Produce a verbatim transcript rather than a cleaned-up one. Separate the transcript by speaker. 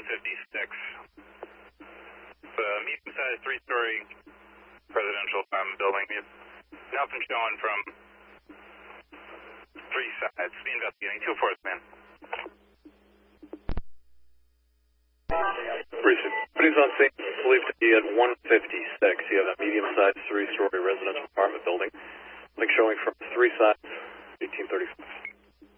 Speaker 1: fifty-six. It's a medium-sized three-story residential um, building. It's nothing showing from three sides. Be investigating. two fourth, man.
Speaker 2: Appreciate it. Please on scene, believed to be at one fifty-six. You have a medium-sized three-story residential apartment building. Link showing from three sides, eighteen thirty-five.